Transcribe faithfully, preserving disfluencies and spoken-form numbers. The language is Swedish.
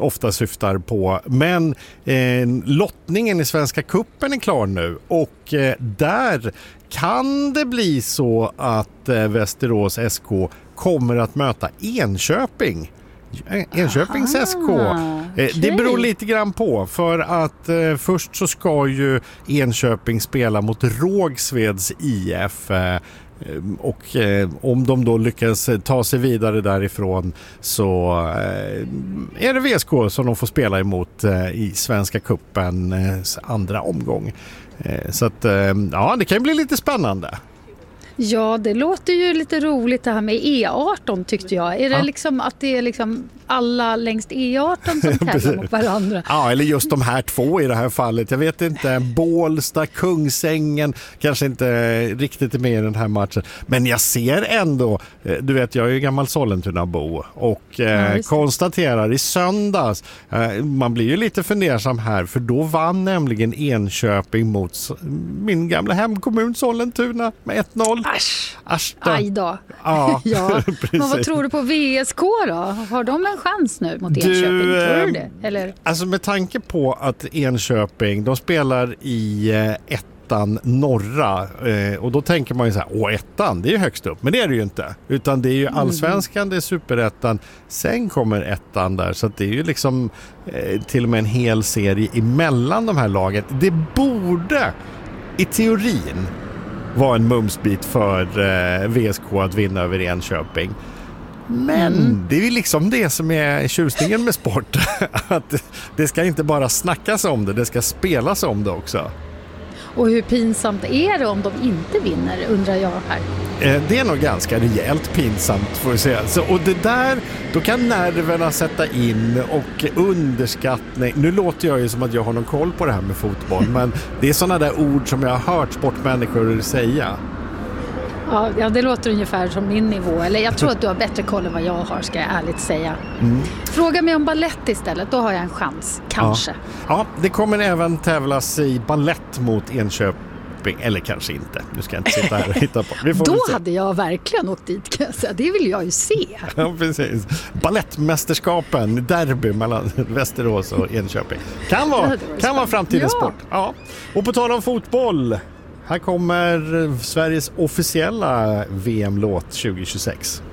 ofta syftar på. Men eh, lottningen i Svenska cupen är klar nu och eh, där kan det bli så att eh, Västerås S K kommer att möta Enköping. Enköpings S K. Okay. Det beror lite grann på, för att eh, först så ska ju Enköping spela mot Rågsveds I F eh, och eh, om de då lyckas ta sig vidare därifrån så eh, är det V S K som de får spela emot eh, i Svenska cupens eh, andra omgång. Eh, så att eh, ja, det kan ju bli lite spännande. Ja, det låter ju lite roligt det här med E arton tyckte jag. Är det ja. liksom att det är liksom alla längst E arton som tävlar mot varandra? Ja, eller just de här två i det här fallet. Jag vet inte, Bålsta, Kungsängen kanske inte riktigt är med i den här matchen. Men jag ser ändå, du vet jag är ju gammal Sollentuna-bo och eh, ja, konstaterar i söndags, eh, man blir ju lite fundersam här för då vann nämligen Enköping mot min gamla hemkommun Sollentuna med ett noll. Asch, Asch aj då. Ja, ja. Men vad tror du på V S K då? Har de en chans nu mot Enköping? Du, tror du det? Eller? Alltså med tanke på att Enköping, de spelar i eh, ettan norra eh, och då tänker man ju så här, åh ettan, det är ju högst upp. Men det är det ju inte. Utan det är ju allsvenskan, det är superettan. Sen kommer ettan där. Så att det är ju liksom eh, till och med en hel serie emellan de här lagen. Det borde i teorin var en mumsbit för eh, V S K att vinna över Enköping. Men mm. det är ju liksom det som är tjusningen med sport. Att det ska inte bara snackas om det, det ska spelas om det också. Och hur pinsamt är det om de inte vinner, undrar jag här. Eh, det är nog ganska rejält pinsamt får jag säga. Så, och det där, då kan nerverna sätta in och underskattning. Nu låter jag ju som att jag har någon koll på det här med fotboll. Men det är sådana där ord som jag har hört sportmänniskor säga. Ja, ja, det låter ungefär som min nivå. Eller jag tror att du har bättre koll än vad jag har, ska jag ärligt säga. Mm. Fråga mig om ballett istället, då har jag en chans, kanske. Ja, ja det kommer även tävlas i ballett mot Enköping, eller kanske inte. Nu ska jag inte sitta här och hitta på. Vi får då hade jag verkligen åkt dit, kan jag säga. Det vill jag ju se. Ja, precis. Ballettmästerskapen, derby mellan Västerås och Enköping. Kan vara, kan vara framtidens ja. sport. Ja. Och på tal om fotboll, här kommer Sveriges officiella V M-låt tjugo tjugosex.